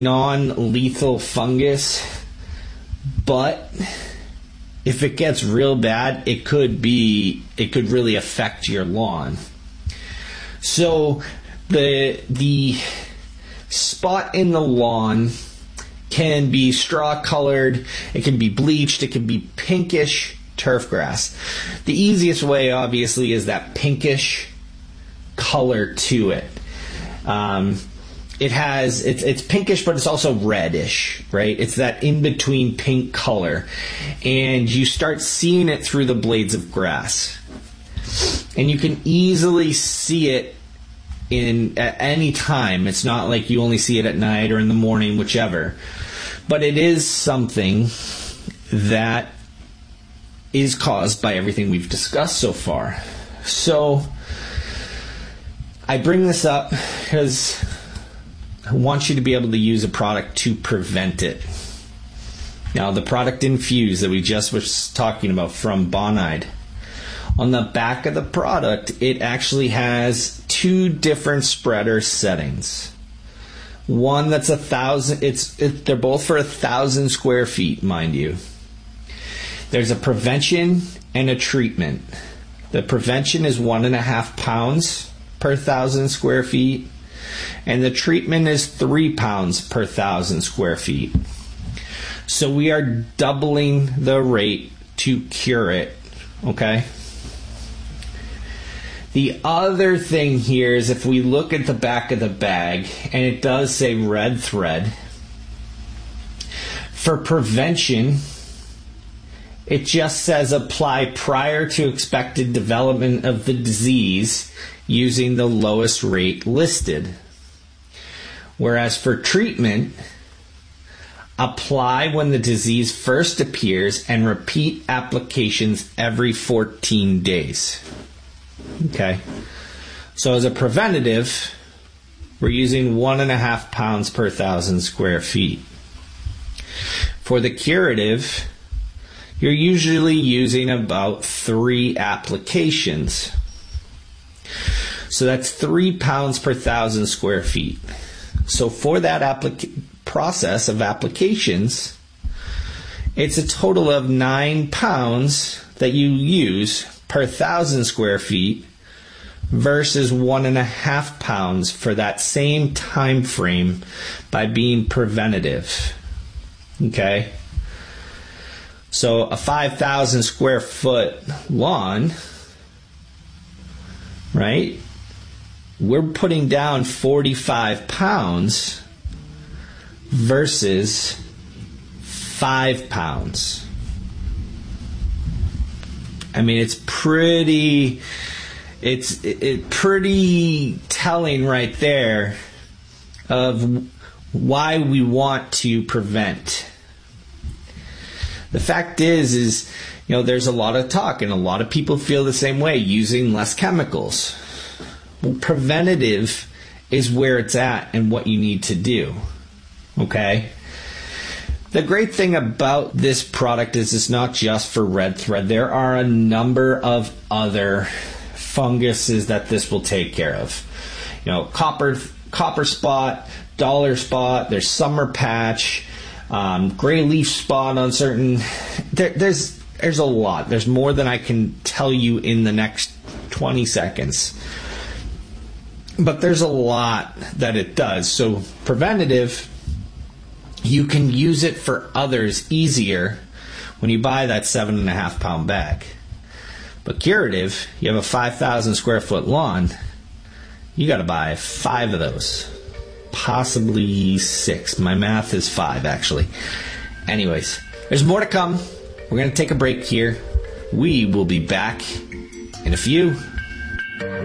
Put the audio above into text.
non-lethal fungus, but if it gets real bad, it could really affect your lawn. So the spot in the lawn can be straw colored, it can be bleached, it can be pinkish turf grass. The easiest way, obviously, is that pinkish color to it. It's pinkish, but it's also reddish, right? It's that in-between pink color. And you start seeing it through the blades of grass. And you can easily see it at any time. It's not like you only see it at night or in the morning, whichever. But it is something that is caused by everything we've discussed so far. So I bring this up because I want you to be able to use a product to prevent it. Now, the product Infuse that we just was talking about from Bonide, on the back of the product, it actually has 2 different spreader settings. One that's 1,000. They're both for 1,000 square feet, mind you. There's a prevention and a treatment. The prevention is 1.5 pounds per 1,000 square feet, and the treatment is 3 pounds per 1,000 square feet. So we are doubling the rate to cure it, okay? The other thing here is if we look at the back of the bag, and it does say red thread, for prevention, it just says apply prior to expected development of the disease using the lowest rate listed. Whereas for treatment, apply when the disease first appears and repeat applications every 14 days. Okay. So as a preventative, we're using 1.5 pounds per 1,000 square feet. For the curative, you're usually using about 3 applications. So that's 3 pounds per 1,000 square feet. So for that process of applications, it's a total of 9 pounds that you use per 1,000 square feet versus 1.5 pounds for that same time frame by being preventative. Okay? So a 5,000 square foot lawn, right? We're putting down 45 pounds versus 5 pounds. I mean, it's pretty telling right there of why we want to prevent. The fact is, there's a lot of talk, and a lot of people feel the same way, using less chemicals. Well, preventative is where it's at and what you need to do. Okay? The great thing about this product is it's not just for red thread. There are a number of other funguses that this will take care of. Copper spot, dollar spot, there's summer patch, gray leaf spot on certain. There's a lot. There's more than I can tell you in the next 20 seconds. But there's a lot that it does. So preventative, you can use it for others easier when you buy that 7.5 pound bag. But curative, you have a 5,000 square foot lawn, you got to buy 5 of those. Possibly 6. My math is 5, actually. Anyways, there's more to come. We're going to take a break here. We will be back in a few.